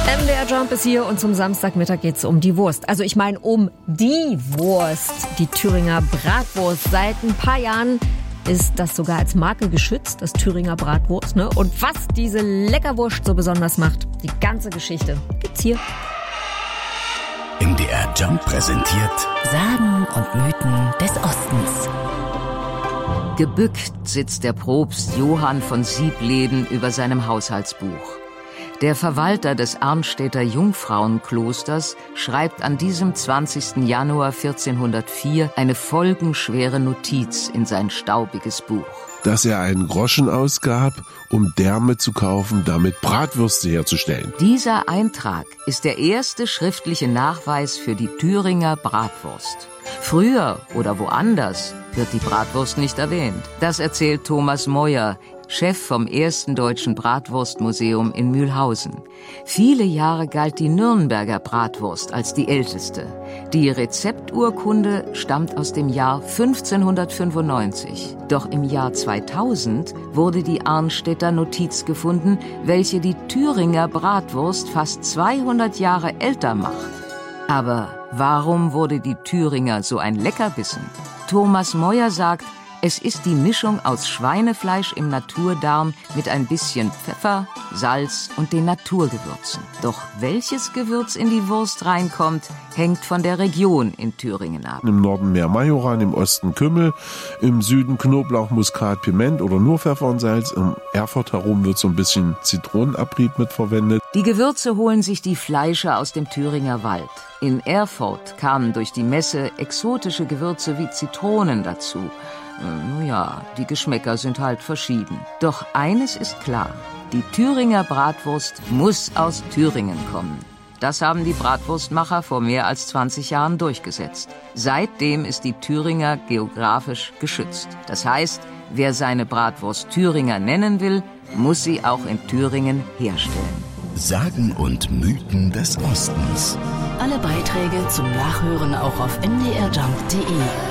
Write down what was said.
MDR Jump ist hier und zum Samstagmittag geht's um die Wurst. Also ich meine um die Wurst, die Thüringer Bratwurst. Seit ein paar Jahren ist das sogar als Marke geschützt, das Thüringer Bratwurst. Ne? Und was diese Leckerwurst so besonders macht, die ganze Geschichte gibt's hier. MDR Jump präsentiert Sagen und Mythen des Ostens. Gebückt sitzt der Propst Johann von Siebleben über seinem Haushaltsbuch. Der Verwalter des Arnstädter Jungfrauenklosters schreibt an diesem 20. Januar 1404 eine folgenschwere Notiz in sein staubiges Buch. Dass er einen Groschen ausgab, um Därme zu kaufen, damit Bratwürste herzustellen. Dieser Eintrag ist der erste schriftliche Nachweis für die Thüringer Bratwurst. Früher oder woanders wird die Bratwurst nicht erwähnt. Das erzählt Thomas Meuer, Chef vom ersten deutschen Bratwurstmuseum in Mühlhausen. Viele Jahre galt die Nürnberger Bratwurst als die älteste. Die Rezepturkunde stammt aus dem Jahr 1595. Doch im Jahr 2000 wurde die Arnstädter Notiz gefunden, welche die Thüringer Bratwurst fast 200 Jahre älter macht. Aber warum wurde die Thüringer so ein Leckerbissen? Thomas Meuer sagt, es ist die Mischung aus Schweinefleisch im Naturdarm mit ein bisschen Pfeffer, Salz und den Naturgewürzen. Doch welches Gewürz in die Wurst reinkommt, hängt von der Region in Thüringen ab. Im Norden mehr Majoran, im Osten Kümmel, im Süden Knoblauch, Muskat, Piment oder nur Pfeffer und Salz. Im Erfurt herum wird so ein bisschen Zitronenabrieb mit verwendet. Die Gewürze holen sich die Fleischer aus dem Thüringer Wald. In Erfurt kamen durch die Messe exotische Gewürze wie Zitronen dazu. Ja, die Geschmäcker sind halt verschieden. Doch eines ist klar, die Thüringer Bratwurst muss aus Thüringen kommen. Das haben die Bratwurstmacher vor mehr als 20 Jahren durchgesetzt. Seitdem ist die Thüringer geografisch geschützt. Das heißt, wer seine Bratwurst Thüringer nennen will, muss sie auch in Thüringen herstellen. Sagen und Mythen des Ostens. Alle Beiträge zum Nachhören auch auf mdrjump.de.